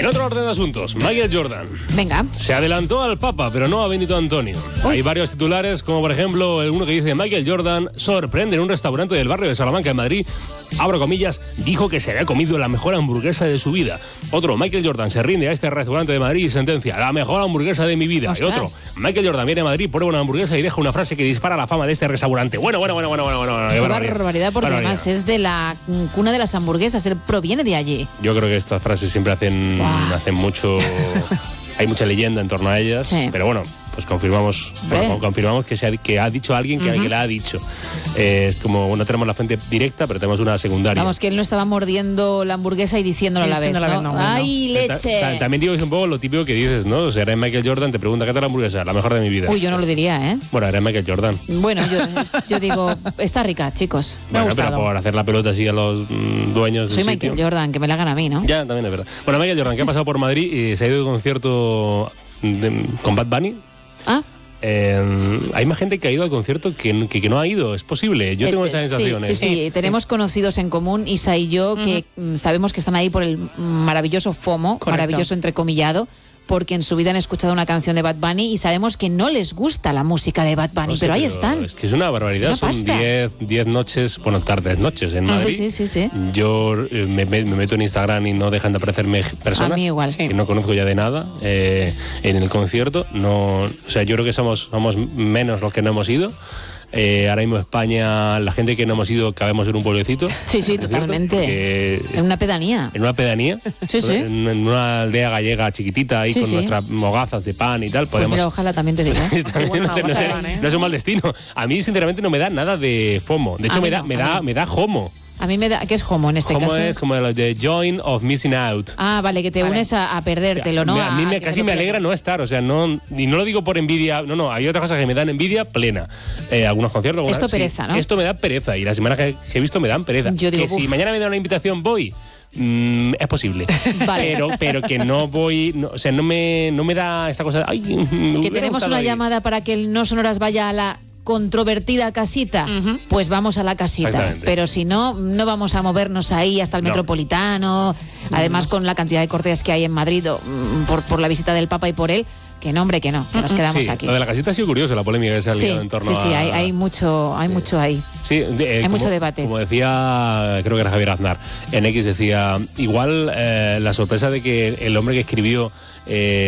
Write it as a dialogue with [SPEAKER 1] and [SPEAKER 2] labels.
[SPEAKER 1] otro orden de asuntos, Michael Jordan.
[SPEAKER 2] Venga.
[SPEAKER 1] Se adelantó al Papa, pero no a Benito Antonio.
[SPEAKER 2] Uy.
[SPEAKER 1] Hay varios titulares, como por ejemplo uno que dice: Michael Jordan sorprende en un restaurante del barrio de Salamanca, en Madrid. Abro comillas, dijo que se había comido la mejor hamburguesa de su vida. Otro: Michael Jordan se rinde a este restaurante de Madrid y sentencia: la mejor hamburguesa de mi vida.
[SPEAKER 2] ¡Ostras!
[SPEAKER 1] Y otro: Michael Jordan viene a Madrid, prueba una hamburguesa y deja una frase que dispara la fama de este restaurante. Bueno.
[SPEAKER 2] Qué barbaridad, porque además es de la cuna de las hamburguesas, él proviene de allí.
[SPEAKER 1] Yo creo que estas frases siempre hacen mucho... Hay mucha leyenda en torno a ellas,
[SPEAKER 2] Sí.
[SPEAKER 1] Pero bueno, pues confirmamos que ha dicho alguien que alguien la ha dicho. Es como, no tenemos la fuente directa, pero tenemos una secundaria.
[SPEAKER 2] Vamos, que él no estaba mordiendo la hamburguesa y diciéndolo a la vez, ¿no? ¡Ay, leche!
[SPEAKER 1] También digo que es un poco lo típico que dices, ¿no? O sea, eres Michael Jordan, te pregunta: ¿qué tal la hamburguesa? La mejor de mi vida.
[SPEAKER 2] Uy, yo no lo diría, ¿eh?
[SPEAKER 1] Bueno, eres Michael Jordan.
[SPEAKER 2] Bueno, yo digo, está rica, chicos. Me ha
[SPEAKER 1] Bueno,
[SPEAKER 2] gustado.
[SPEAKER 1] pero por hacer la pelota así a los dueños
[SPEAKER 2] Soy
[SPEAKER 1] del
[SPEAKER 2] Michael
[SPEAKER 1] sitio.
[SPEAKER 2] Jordan, que me la hagan a mí, ¿no?
[SPEAKER 1] Ya, también es verdad. Bueno, Michael Jordan, que ha pasado por Madrid y se ha ido de concierto con Bad Bunny.
[SPEAKER 2] Ah,
[SPEAKER 1] Hay más gente que ha ido al concierto que no ha ido. Es posible. Yo tengo esa sensación.
[SPEAKER 2] Sí. Tenemos conocidos en común, Isa y yo, que sabemos que están ahí por el maravilloso FOMO,
[SPEAKER 3] Correcto.
[SPEAKER 2] maravilloso entrecomillado, porque en su vida han escuchado una canción de Bad Bunny y sabemos que no les gusta la música de Bad Bunny,
[SPEAKER 1] No sé,
[SPEAKER 2] pero ahí están.
[SPEAKER 1] Es que es una barbaridad.
[SPEAKER 2] Una
[SPEAKER 1] Son
[SPEAKER 2] pasta.
[SPEAKER 1] 10 noches, bueno, tardes, noches en Madrid.
[SPEAKER 2] Sí.
[SPEAKER 1] Yo me meto en Instagram y no dejan de aparecerme personas
[SPEAKER 2] A mí igual.
[SPEAKER 1] que no conozco ya de nada en el concierto. No, o sea, yo creo que somos menos los que no hemos ido. Ahora mismo España, la gente que no hemos ido, cabemos en un pueblecito.
[SPEAKER 2] Sí,
[SPEAKER 1] ¿no es cierto?
[SPEAKER 2] totalmente.
[SPEAKER 1] Porque
[SPEAKER 2] En una pedanía.
[SPEAKER 1] en una pedanía,
[SPEAKER 2] Sí.
[SPEAKER 1] en una aldea gallega chiquitita, ahí
[SPEAKER 2] Sí,
[SPEAKER 1] con
[SPEAKER 2] sí.
[SPEAKER 1] nuestras mogazas de pan y tal,
[SPEAKER 2] Pues
[SPEAKER 1] podemos...
[SPEAKER 2] mira, ojalá también te diga.
[SPEAKER 1] También no es un mal destino. A mí, sinceramente, no me da nada de FOMO. De hecho,
[SPEAKER 2] A mí
[SPEAKER 1] me da JOMO.
[SPEAKER 2] A mí me da... ¿Qué es homo en este
[SPEAKER 1] JOMO
[SPEAKER 2] caso?
[SPEAKER 1] es como lo de Join of Missing Out.
[SPEAKER 2] Ah, vale, que te unes a perdértelo, ¿no?
[SPEAKER 1] A mí
[SPEAKER 2] que
[SPEAKER 1] casi
[SPEAKER 2] te
[SPEAKER 1] me
[SPEAKER 2] lo
[SPEAKER 1] alegra no estar, o sea, no, y no lo digo por envidia, no, hay otras cosas que me dan envidia plena. Algunos conciertos.
[SPEAKER 2] Esto pereza, ¿no?
[SPEAKER 1] Esto me da pereza, y las semanas que he visto me dan pereza.
[SPEAKER 2] Yo digo,
[SPEAKER 1] que si
[SPEAKER 2] uf.
[SPEAKER 1] mañana me dan una invitación, voy. Es posible.
[SPEAKER 2] Vale.
[SPEAKER 1] Pero que no voy, o sea, no me da esta cosa de, ay, me
[SPEAKER 2] Que
[SPEAKER 1] hubiera
[SPEAKER 2] tenemos
[SPEAKER 1] gustado
[SPEAKER 2] una
[SPEAKER 1] ir.
[SPEAKER 2] llamada para que el No Sonoras vaya a la controvertida casita, pues vamos a la casita.
[SPEAKER 1] Exactamente.
[SPEAKER 2] Pero si no, no vamos a movernos ahí hasta el
[SPEAKER 1] No.
[SPEAKER 2] Metropolitano. Además, con la cantidad de cortes que hay en Madrid por la visita del Papa y por él, que no, hombre, que no, que nos quedamos
[SPEAKER 1] Sí,
[SPEAKER 2] aquí.
[SPEAKER 1] lo de la casita ha sido curioso, la polémica que se ha liado en torno
[SPEAKER 2] sí,
[SPEAKER 1] a...
[SPEAKER 2] hay mucho ahí.
[SPEAKER 1] Sí,
[SPEAKER 2] Hay mucho debate.
[SPEAKER 1] Como decía, creo que era Javier Aznar, en X decía, igual la sorpresa de que el hombre que escribió